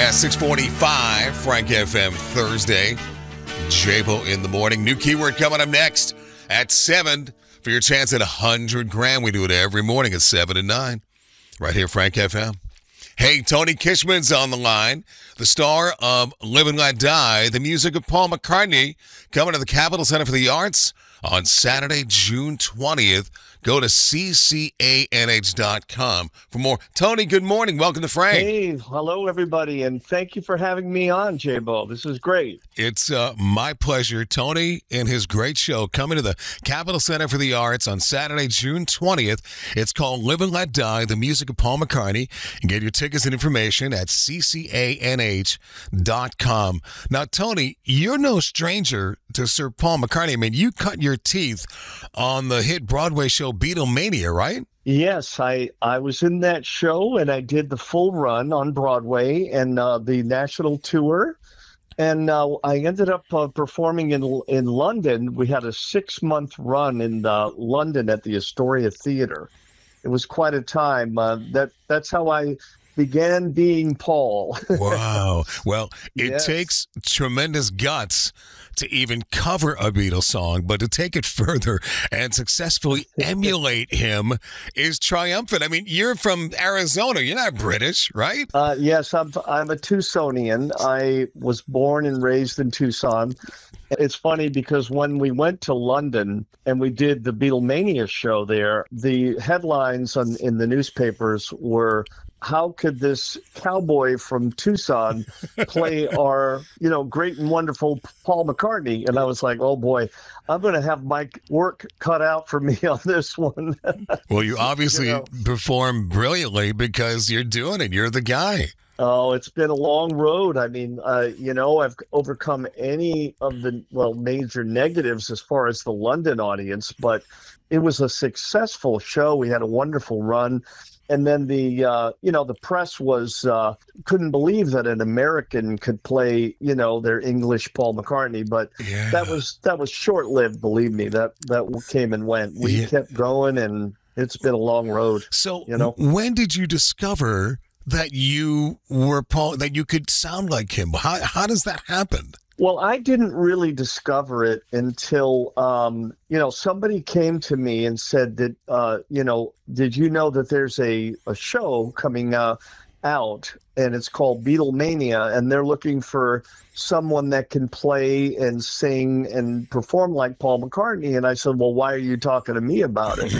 Yeah, 645, Frank FM Thursday. Jabo in the morning. New keyword coming up next at 7 for your chance at $100,000. We do it every morning at 7 and 9. Right here, Frank FM. Hey, Tony Kishman's on the line. The star of Live and Let Die, the music of Paul McCartney, coming to the Capitol Center for the Arts on Saturday, June 20th. Go to ccanh.com for more. Tony, good morning. Welcome to Frank. Hey, hello, everybody, and thank you for having me on, J-Bo. This is great. It's my pleasure. Tony and his great show coming to the Capitol Center for the Arts on Saturday, June 20th. It's called Live and Let Die, the music of Paul McCartney. And get your tickets and information at ccanh.com. Now, Tony, you're no stranger to Sir Paul McCartney. I mean, you cut your teeth on the hit Broadway show Beatlemania, right? Yes, I was in that show, and I did the full run on Broadway and the national tour. And I ended up performing in London. We had a 6-month run in London at the Astoria Theatre. It was quite a time. That's how I began being Paul. Wow. Well, it takes tremendous guts to even cover a Beatles song, but to take it further and successfully emulate him is triumphant. I mean, you're from Arizona. You're not British, right? Yes, I'm a Tucsonian. I was born and raised in Tucson. It's funny because when we went to London and we did the Beatlemania show there, the headlines in the newspapers were, how could this cowboy from Tucson play our, great and wonderful Paul McCartney? And I was like, oh boy, I'm going to have my work cut out for me on this one. Well, you obviously perform brilliantly because you're doing it. You're the guy. Oh, it's been a long road. I mean, I've overcome any of the, major negatives as far as the London audience, but it was a successful show. We had a wonderful run. And then the press couldn't believe that an American could play, their English Paul McCartney. But that was short-lived, believe me. That came and went. We kept going, and it's been a long road. So when did you discover that you were Paul, that you could sound like him? How does that happen? Well, I didn't really discover it until, somebody came to me and said that, did you know that there's a show coming out and it's called Beatlemania, and they're looking for someone that can play and sing and perform like Paul McCartney. And I said, well, why are you talking to me about it?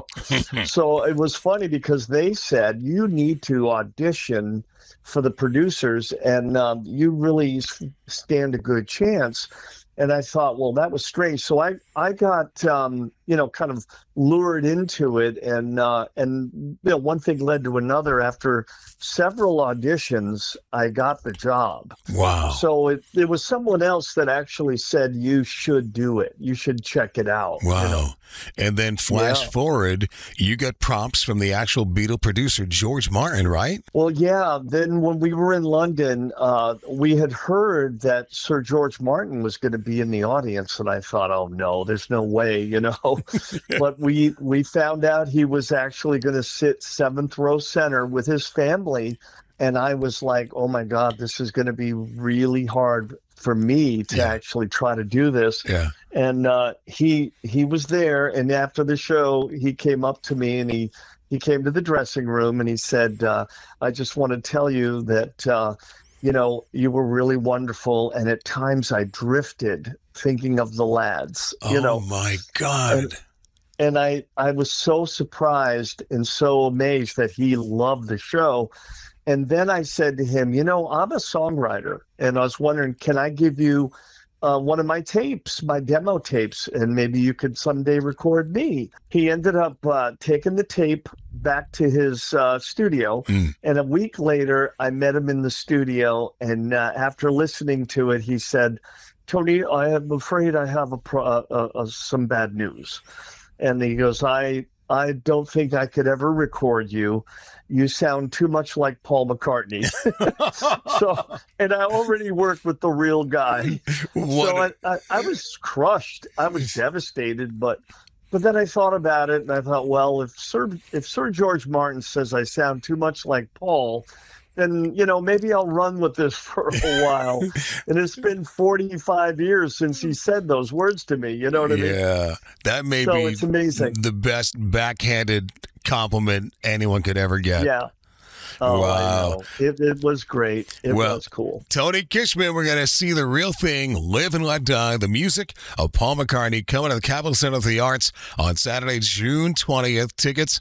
So it was funny because they said, you need to audition for the producers, and you really stand a good chance. And I thought, well, that was strange. So I got, kind of lured into it. And one thing led to another. After several auditions, I got the job. Wow. So it was someone else that actually said, you should do it. You should check it out. Wow. And then flash forward, you got prompts from the actual Beatle producer, George Martin, right? Well, yeah. Then when we were in London, we had heard that Sir George Martin was going to be in the audience. And I thought, oh, no, there's no way, But we found out he was actually going to sit 7th row center with his family. And I was like, oh, my God, this is going to be really hard for me to actually try to do this. Yeah. And he was there. And after the show, he came up to me and he came to the dressing room and he said, I just want to tell you that, you were really wonderful. And at times I drifted thinking of the lads, Oh, my God. And I was so surprised and so amazed that he loved the show. And then I said to him, I'm a songwriter, and I was wondering, can I give you one of my tapes, my demo tapes, and maybe you could someday record me? He ended up taking the tape back to his studio, and a week later, I met him in the studio, and after listening to it, he said, Tony, I am afraid I have some bad news. And he goes, I don't think I could ever record you. You sound too much like Paul McCartney. And I already worked with the real guy. So I was crushed. I was devastated, but then I thought about it and I thought, well, if Sir George Martin says I sound too much like Paul, and maybe I'll run with this for a while. And it's been 45 years since he said those words to me. You know what I mean? Yeah, that may So be it's amazing. the best backhanded compliment anyone could ever get. Yeah. Oh, Wow. I know. It was great. It was cool. Tony Kishman, we're going to see the real thing, Live and Let Die, the music of Paul McCartney, coming to the Capitol Center for the Arts on Saturday, June 20th. Tickets,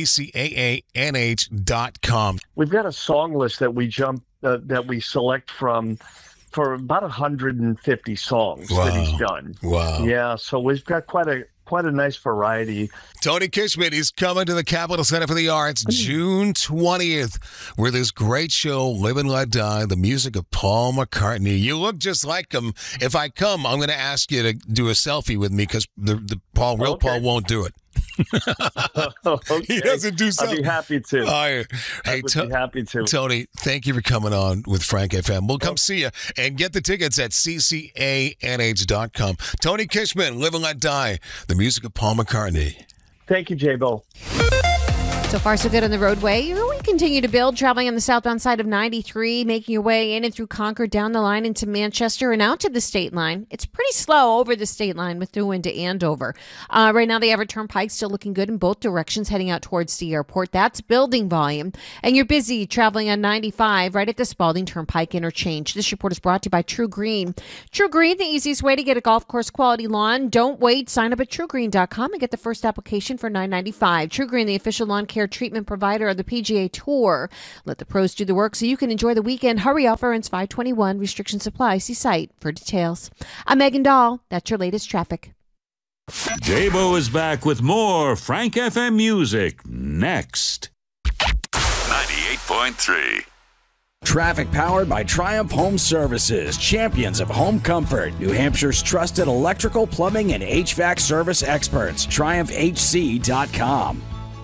ccaaanh.com. We've got a song list that we select from for about 150 songs that he's done. Wow. Yeah, so we've got quite a nice variety. Tony Kishman, he's coming to the Capitol Center for the Arts June 20th with this great show, Live and Let Die, the music of Paul McCartney. You look just like him. If I come, I'm going to ask you to do a selfie with me because the Paul won't do it. Okay. He doesn't do something. I'd be happy to. Hey, I would be happy to. Tony, thank you for coming on with Frank FM. We'll come see you and get the tickets at ccaaanh.com. Tony Kishman, Live and Let Die, the music of Paul McCartney. Thank you, J-Bo. So far, so good on the roadway. We continue to build, traveling on the southbound side of 93, making your way in and through Concord, down the line into Manchester and out to the state line. It's pretty slow over the state line with through into Andover. Right now, the Everett Turnpike still looking good in both directions, heading out towards the airport. That's building volume. And you're busy traveling on 95 right at the Spalding Turnpike interchange. This report is brought to you by True Green. True Green, the easiest way to get a golf course quality lawn. Don't wait. Sign up at truegreen.com and get the first application for $9.95. True Green, the official lawn care treatment provider of the PGA Tour. Let the pros do the work so you can enjoy the weekend. Hurry, offer ends 5/21. Restrictions apply. See site for details. I'm Megan Dahl. That's your latest traffic. J-Bo is back with more Frank FM music next. 98.3. Traffic powered by Triumph Home Services, champions of home comfort. New Hampshire's trusted electrical, plumbing, and HVAC service experts. TriumphHC.com.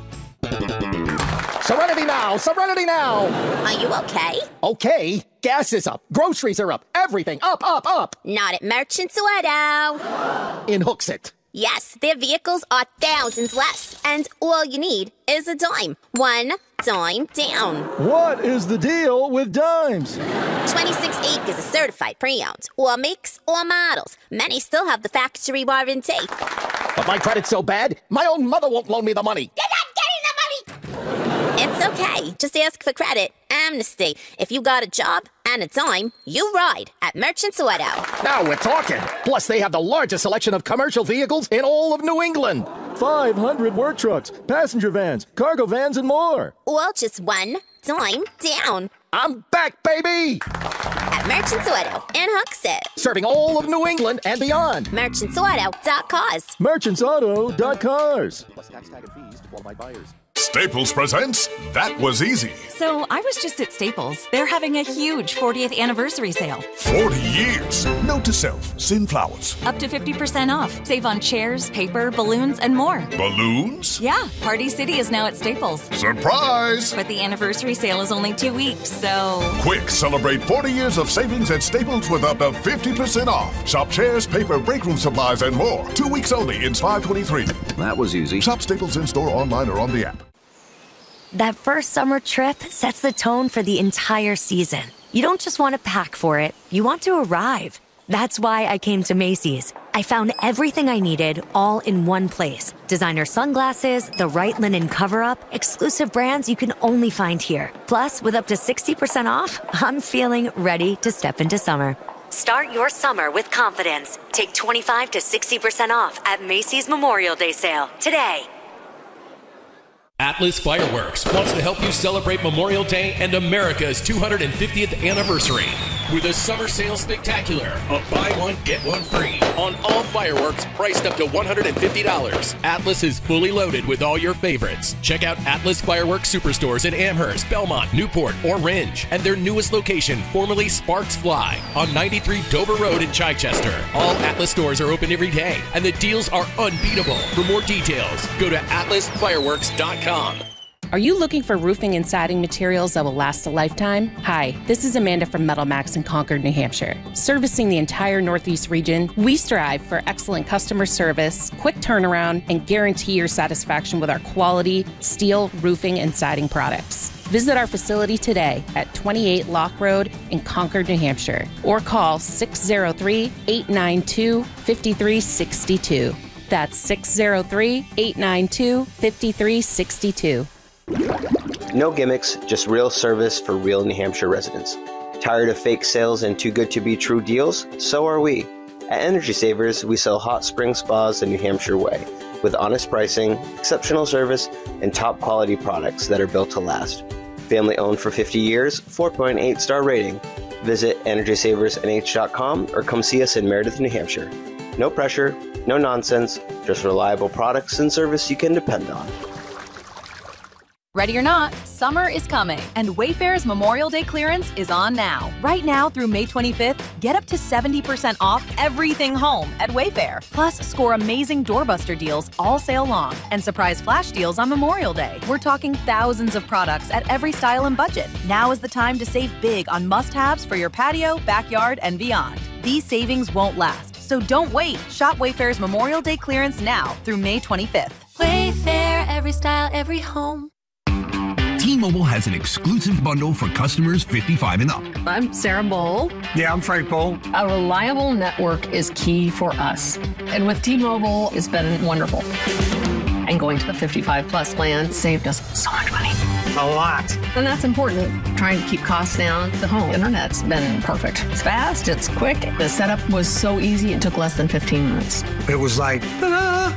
Serenity now! Serenity now! Are you okay? Okay. Gas is up. Groceries are up. Everything up, up, up. Not at Merchants Auto. In Hooksett. Yes, their vehicles are thousands less, and all you need is a dime. One dime down. What is the deal with dimes? 26 acres of certified pre-owned. All makes, all models. Many still have the factory warranty. But my credit's so bad, my own mother won't loan me the money. You're not getting the money! It's okay. Just ask for credit. Amnesty. If you got a job and a dime, you ride at Merchants Auto. Now we're talking. Plus, they have the largest selection of commercial vehicles in all of New England. 500 work trucks, passenger vans, cargo vans, and more. All just one dime down. I'm back, baby! At Merchants Auto in Hooksett. Serving all of New England and beyond. MerchantsAuto.cars. MerchantsAuto.cars. Plus tax, tag, and fees to qualified buyers. Staples presents That Was Easy. So I was just at Staples. They're having a huge 40th anniversary sale. 40 years. Note to self, send flowers. Up to 50% off. Save on chairs, paper, balloons, and more. Balloons? Yeah, Party City is now at Staples. Surprise! But the anniversary sale is only 2 weeks, so... Quick, celebrate 40 years of savings at Staples with up to 50% off. Shop chairs, paper, break room supplies, and more. 2 weeks only in 523. That was easy. Shop Staples in-store, online, or on the app. That first summer trip sets the tone for the entire season. You don't just want to pack for it, you want to arrive. That's why I came to Macy's. I found everything I needed all in one place. Designer sunglasses, the right linen cover-up, exclusive brands you can only find here. Plus, with up to 60% off, I'm feeling ready to step into summer. Start your summer with confidence. Take 25 to 60% off at Macy's Memorial Day sale today. Atlas Fireworks wants to help you celebrate Memorial Day and America's 250th anniversary with a summer sale spectacular of buy one, get one free on all fireworks priced up to $150. Atlas is fully loaded with all your favorites. Check out Atlas Fireworks Superstores in Amherst, Belmont, Newport, or Ringe, and their newest location, formerly Sparks Fly, on 93 Dover Road in Chichester. All Atlas stores are open every day, and the deals are unbeatable. For more details, go to atlasfireworks.com. Are you looking for roofing and siding materials that will last a lifetime? Hi, this is Amanda from Metal Max in Concord, New Hampshire. Servicing the entire Northeast region, we strive for excellent customer service, quick turnaround, and guarantee your satisfaction with our quality steel, roofing, and siding products. Visit our facility today at 28 Lock Road in Concord, New Hampshire, or call 603-892-5362. That's 603-892-5362. No gimmicks, just real service for real New Hampshire residents. Tired of fake sales and too good to be true deals? So are we. At Energy Savers, we sell hot spring spas the New Hampshire way, with honest pricing, exceptional service, and top quality products that are built to last. Family owned for 50 years, 4.8 star rating. Visit EnergySaversNH.com or come see us in Meredith, New Hampshire. No pressure, no nonsense, just reliable products and service you can depend on. Ready or not, summer is coming, and Wayfair's Memorial Day clearance is on now. Right now through May 25th, get up to 70% off everything home at Wayfair. Plus, score amazing doorbuster deals all sale long and surprise flash deals on Memorial Day. We're talking thousands of products at every style and budget. Now is the time to save big on must-haves for your patio, backyard, and beyond. These savings won't last, so don't wait. Shop Wayfair's Memorial Day clearance now through May 25th. Wayfair, every style, every home. T-Mobile has an exclusive bundle for customers 55 and up. I'm Sarah Bowl. Yeah, I'm Frank Bowl. A reliable network is key for us. And with T-Mobile, it's been wonderful. And going to the 55 plus plan saved us so much money. A lot. And that's important. Trying to keep costs down. The home internet's been perfect. It's fast, it's quick. The setup was so easy, it took less than 15 minutes. It was like, ta-da!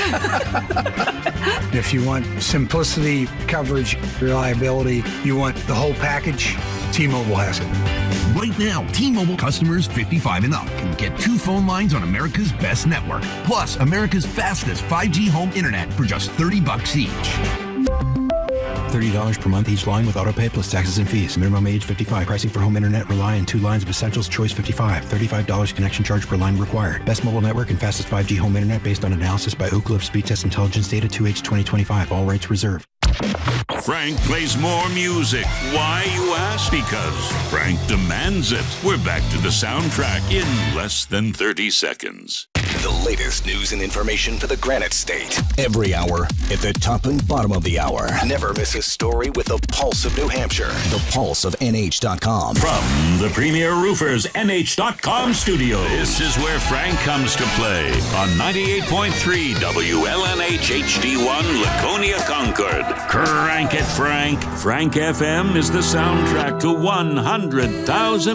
If you want simplicity, coverage, reliability, you want the whole package, T-Mobile has it. Right now, T-Mobile customers 55 and up can get 2 phone lines on America's best network, plus America's fastest 5G home internet for just $30 each. $30 per month each line with autopay plus taxes and fees. Minimum age 55. Pricing for home internet rely on 2 lines of Essentials Choice 55. $35 connection charge per line required. Best mobile network and fastest 5G home internet based on analysis by Ookla of Speed Test Intelligence Data 2H 2025. All rates reserved. Frank plays more music. Why, you ask? Because Frank demands it. We're back to the soundtrack in less than 30 seconds. The latest news and information for the Granite State. Every hour at the top and bottom of the hour. Never miss a story with the Pulse of New Hampshire. The Pulse of NH.com. From the Premier Roofers NH.com studio, this is where Frank comes to play on 98.3 WLNH HD1 Laconia Concord. Crank it, Frank. Frank FM is the soundtrack to 100,000